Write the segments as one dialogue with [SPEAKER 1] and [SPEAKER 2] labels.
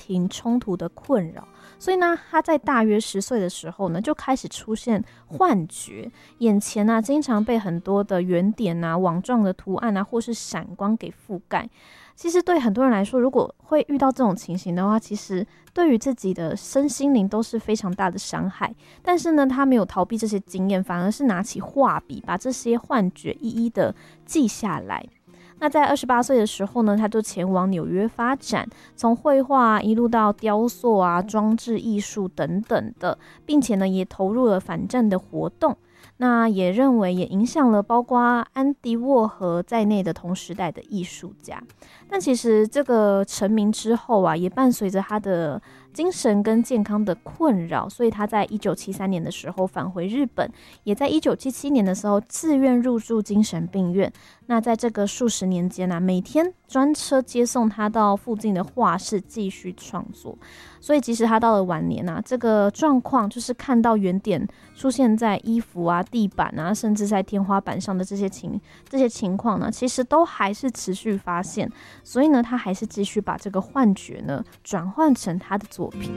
[SPEAKER 1] 庭冲突的困扰，所以呢，他在大约10岁的时候呢，就开始出现幻觉，眼前啊经常被很多的圆点啊、网状的图案啊，或是闪光给覆盖。其实对很多人来说，如果会遇到这种情形的话，其实对于自己的身心灵都是非常大的伤害。但是呢，他没有逃避这些经验，反而是拿起画笔，把这些幻觉一一的记下来。那在28岁的时候呢，他就前往纽约发展，从绘画一路到雕塑啊、装置艺术等等的，并且呢，也投入了反战的活动。那也认为也影响了包括安迪沃荷在内的同时代的艺术家。但其实这个成名之后啊，也伴随着他的精神跟健康的困扰，所以他在1973年的时候返回日本，也在1977年的时候自愿入住精神病院。那在这个数十年间啊，每天专车接送他到附近的画室继续创作。所以即使他到了晚年啊，这个状况就是看到圆点出现在衣服啊、地板啊，甚至在天花板上的这些情况呢，其实都还是持续发现。所以呢，他还是继续把这个幻觉呢转换成他的作品。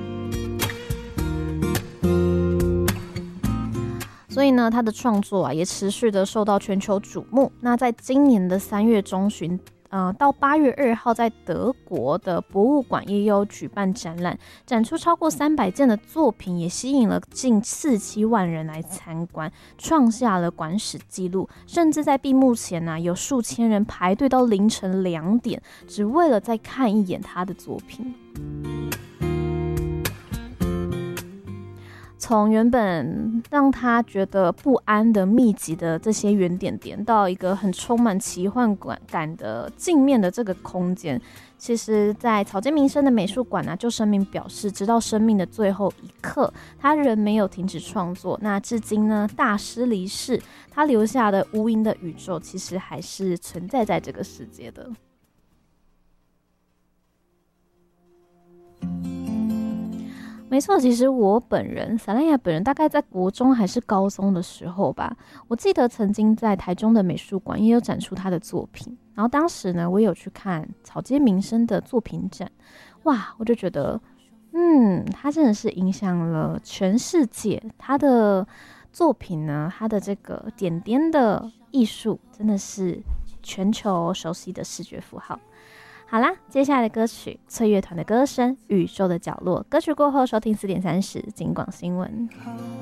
[SPEAKER 1] 所以呢，他的创作啊也持续的受到全球瞩目。那在今年的3月中旬，到8月2号，在德国的博物馆也有举办展览，展出超过300件的作品，也吸引了近4-7万人来参观，创下了馆史纪录。甚至在闭幕前啊，有数千人排队到凌晨2点，只为了再看一眼他的作品。从原本让他觉得不安的密集的这些圆点点，到一个很充满奇幻感的镜面的这个空间，其实在草间弥生的美术馆啊，就声明表示，直到生命的最后一刻，他仍没有停止创作。那至今呢，大师离世，他留下的无垠的宇宙，其实还是存在在这个世界的。没错，其实我本人萨兰雅本人大概在国中还是高中的时候吧，我记得曾经在台中的美术馆也有展出他的作品，然后当时呢，我也有去看草间弥生的作品展，哇，我就觉得，他真的是影响了全世界，他的作品呢，他的这个点点的艺术，真的是全球熟悉的视觉符号。好啦，接下来的歌曲翠乐团的歌声《宇宙的角落》，歌曲过后收听4点30警广新闻。